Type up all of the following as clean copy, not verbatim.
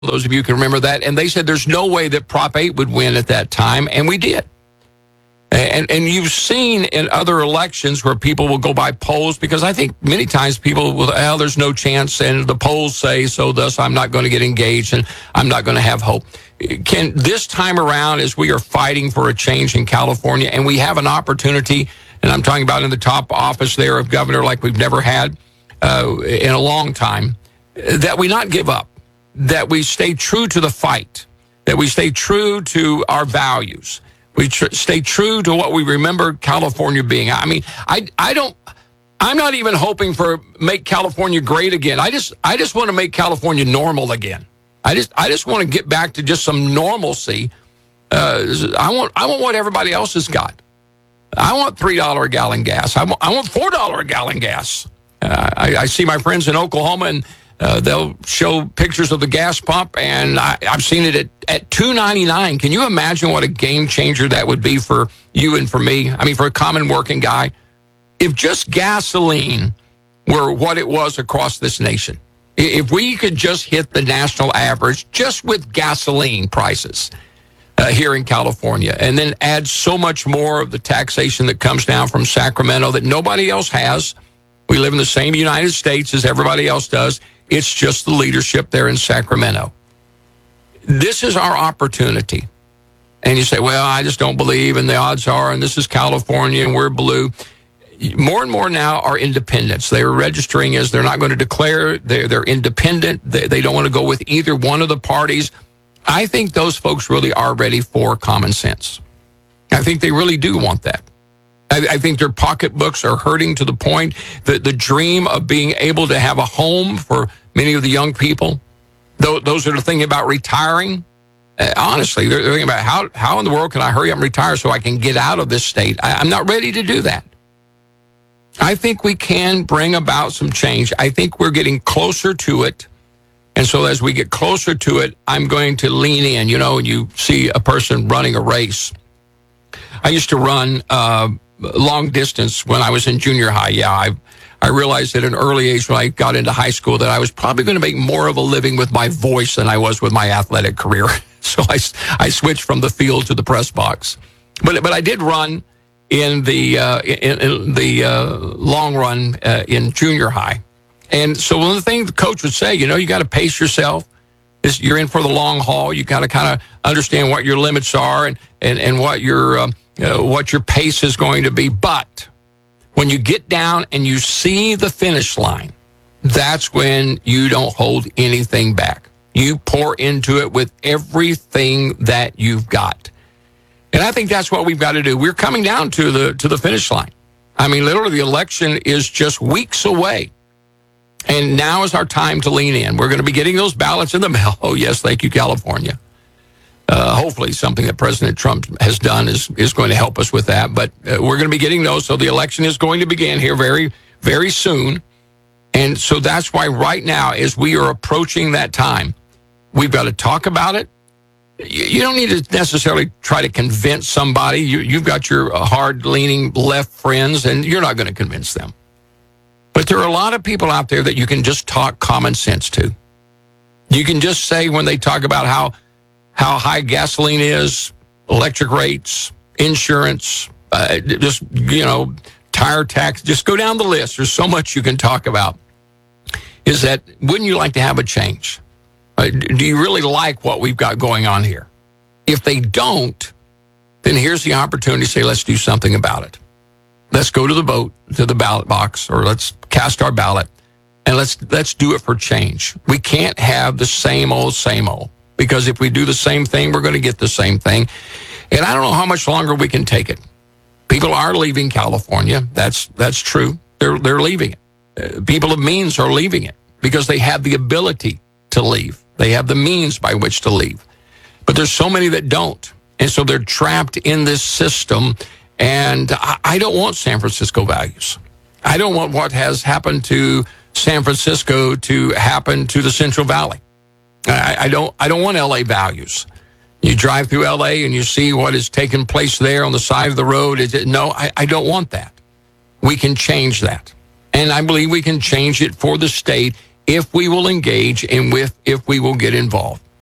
Those of you can remember that. And they said there's no way that Prop 8 would win at that time, and we did. And you've seen in other elections where people will go by polls, because I think many times people will, there's no chance, and the polls say so, thus I'm not going to get engaged and I'm not going to have hope. Can this time around, as we are fighting for a change in California, and we have an opportunity, and I'm talking about in the top office there of governor like we've never had in a long time, that we not give up, that we stay true to the fight, that we stay true to our values. We stay true to what we remember California being. I mean, I'm not even hoping for make California great again. I just want to make California normal again. I just want to get back to just some normalcy. I want what everybody else has got. I want $3 a gallon gas. I want $4 a gallon gas. I see my friends in Oklahoma, and they'll show pictures of the gas pump, and I've seen it at $2.99. Can you imagine what a game changer that would be for you and for me? I mean, for a common working guy. If just gasoline were what it was across this nation, if we could just hit the national average just with gasoline prices here in California, and then add so much more of the taxation that comes down from Sacramento that nobody else has. We live in the same United States as everybody else does. It's just the leadership there in Sacramento. This is our opportunity. And you say, well, I just don't believe, and the odds are, and this is California, and we're blue. More and more now are independents. They are registering as they're not going to declare. They're independent. They don't want to go with either one of the parties. I think those folks really are ready for common sense. I think they really do want that. I think their pocketbooks are hurting to the point that the dream of being able to have a home for many of the young people, those that are thinking about retiring, honestly, they're thinking about how in the world can I hurry up and retire so I can get out of this state? I'm not ready to do that. I think we can bring about some change. I think we're getting closer to it. And so as we get closer to it, I'm going to lean in. You know, you see a person running a race. I used to run long distance when I was in junior high. Yeah, I realized at an early age when I got into high school that I was probably going to make more of a living with my voice than I was with my athletic career. So I switched from the field to the press box. But I did run in the long run in junior high. And so one of the things the coach would say, you know, you got to pace yourself. You're in for the long haul. You got to kind of understand what your limits are and what your pace is going to be. But when you get down and you see the finish line, that's when you don't hold anything back. You pour into it with everything that you've got. And I think that's what we've got to do. We're coming down to the finish line. I mean, literally, the election is just weeks away. And now is our time to lean in. We're going to be getting those ballots in the mail. Oh, yes, thank you, California. Hopefully something that President Trump has done is going to help us with that. But we're going to be getting those. So the election is going to begin here very, very soon. And so that's why right now, as we are approaching that time, we've got to talk about it. You don't need to necessarily try to convince somebody. You've got your hard-leaning left friends, and you're not going to convince them. But there are a lot of people out there that you can just talk common sense to. You can just say when they talk about how high gasoline is, electric rates, insurance, just, you know, tire tax, just go down the list. There's so much you can talk about. Is that, wouldn't you like to have a change? Do you really like what we've got going on here? If they don't, then here's the opportunity to say, let's do something about it. Let's go to the vote, to the ballot box, or let's cast our ballot, and let's do it for change. We can't have the same old, because if we do the same thing, we're going to get the same thing. And I don't know how much longer we can take it. People are leaving California. That's true. They're leaving it. People of means are leaving it because they have the ability to leave. They have the means by which to leave. But there's so many that don't. And so they're trapped in this system. And I don't want San Francisco values. I don't want what has happened to San Francisco to happen to the Central Valley. I don't want LA values. You drive through LA and you see what is taking place there on the side of the road. No, I don't want that. We can change that. And I believe we can change it for the state if we will engage and if we will get involved.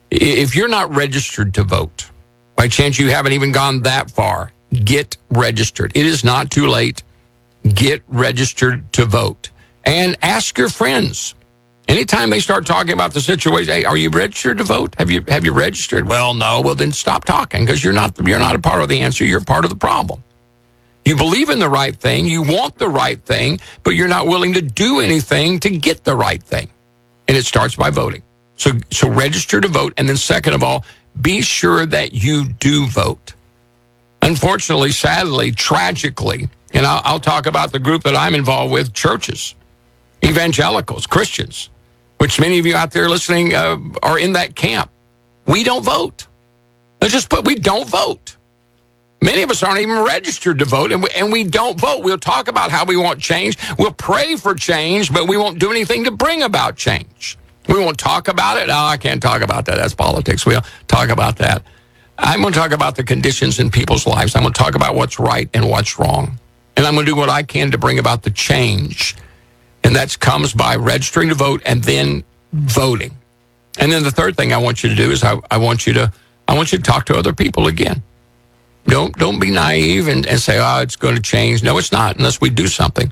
If you're not registered to vote, by chance you haven't even gone that far, get registered. It is not too late. Get registered to vote. And ask your friends. Anytime they start talking about the situation, hey, are you registered to vote? Have you registered? Well, no. Well, then stop talking, because you're not a part of the answer. You're part of the problem. You believe in the right thing. You want the right thing, but you're not willing to do anything to get the right thing. And it starts by voting. So register to vote. And then second of all, be sure that you do vote. Unfortunately, sadly, tragically, and I'll talk about the group that I'm involved with, churches, evangelicals, Christians, which many of you out there listening are in that camp. We don't vote. Let's just put, we don't vote. Many of us aren't even registered to vote, and we don't vote. We'll talk about how we want change. We'll pray for change, but we won't do anything to bring about change. We won't talk about it. Oh, I can't talk about that. That's politics. We'll talk about that. I'm going to talk about the conditions in people's lives. I'm going to talk about what's right and what's wrong. And I'm going to do what I can to bring about the change. And that comes by registering to vote and then voting. And then the third thing I want you to do is I want you to talk to other people again. Don't be naive and say, oh, it's going to change. No, it's not, unless we do something.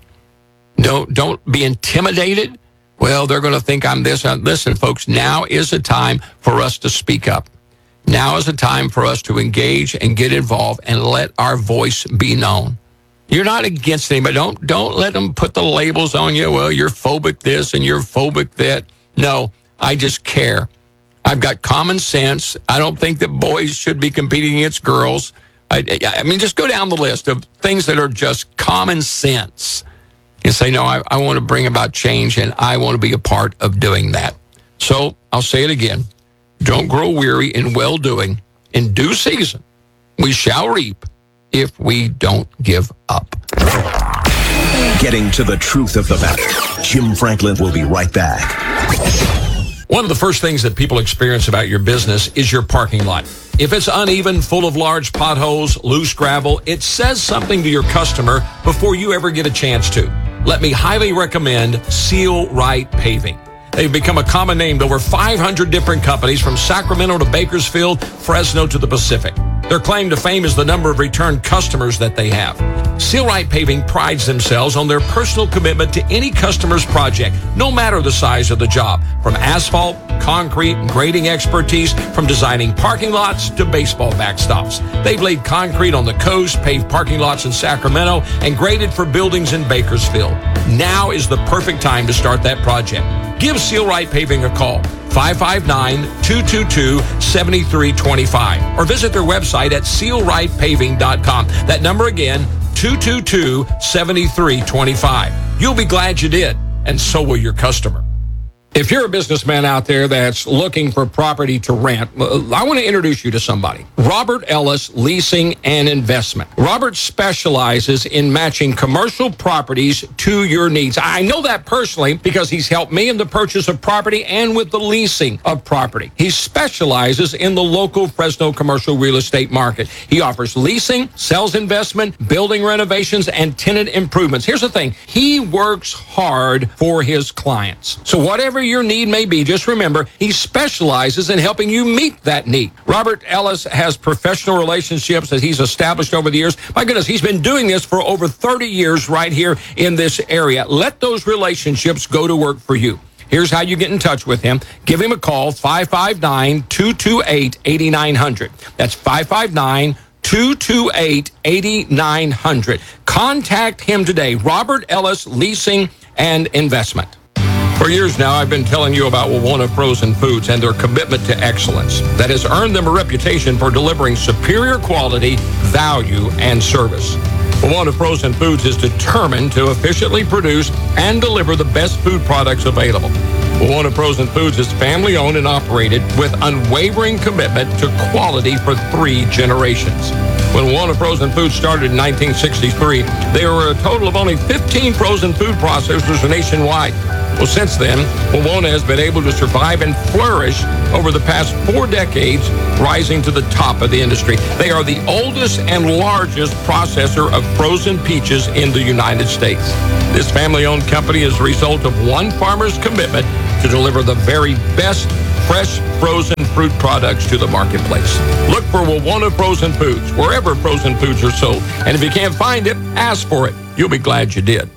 Don't be intimidated. Well, they're going to think I'm this. Listen, folks, now is a time for us to speak up. Now is a time for us to engage and get involved and let our voice be known. You're not against anybody. Don't let them put the labels on you. Well, you're phobic this and you're phobic that. No, I just care. I've got common sense. I don't think that boys should be competing against girls. I mean, just go down the list of things that are just common sense and say, no, I want to bring about change, and I want to be a part of doing that. So I'll say it again. Don't grow weary in well-doing. In due season, we shall reap if we don't give up. Getting to the truth of the matter. Jim Franklin will be right back. One of the first things that people experience about your business is your parking lot. If it's uneven, full of large potholes, loose gravel, it says something to your customer before you ever get a chance to. Let me highly recommend Seal Right Paving. They've become a common name to over 500 different companies, from Sacramento to Bakersfield, Fresno to the Pacific. Their claim to fame is the number of return customers that they have. Seal Right Paving prides themselves on their personal commitment to any customer's project, no matter the size of the job. From asphalt, concrete, and grading expertise, from designing parking lots to baseball backstops. They've laid concrete on the coast, paved parking lots in Sacramento, and graded for buildings in Bakersfield. Now is the perfect time to start that project. Give Seal Right Paving a call, 559-222-7325, or visit their website at sealrightpaving.com. That number again, 222-7325. You'll be glad you did, and so will your customer. If you're a businessman out there that's looking for property to rent, I want to introduce you to somebody. Robert Ellis Leasing and Investment. Robert specializes in matching commercial properties to your needs. I know that personally because he's helped me in the purchase of property and with the leasing of property. He specializes in the local Fresno commercial real estate market. He offers leasing, sells investment, building renovations, and tenant improvements. Here's the thing. He works hard for his clients. So whatever your need may be, just remember, he specializes in helping you meet that need. Robert Ellis has professional relationships that he's established over the years. My goodness, he's been doing this for over 30 years right here in this area. Let those relationships go to work for you. Here's how you get in touch with him. Give him a call, 559-228-8900. That's 559-228-8900. Contact him today, Robert Ellis Leasing and Investment. For years now, I've been telling you about Wawona Frozen Foods and their commitment to excellence that has earned them a reputation for delivering superior quality, value, and service. Wawona Frozen Foods is determined to efficiently produce and deliver the best food products available. Wawona Frozen Foods is family-owned and operated with unwavering commitment to quality for 3 generations. When Wawona Frozen Foods started in 1963, there were a total of only 15 frozen food processors nationwide. Well, since then, Wawona has been able to survive and flourish over the past 4 decades, rising to the top of the industry. They are the oldest and largest processor of frozen peaches in the United States. This family-owned company is the result of one farmer's commitment to deliver the very best fresh frozen fruit products to the marketplace. Look for Wawona Frozen Foods, wherever frozen foods are sold. And if you can't find it, ask for it. You'll be glad you did.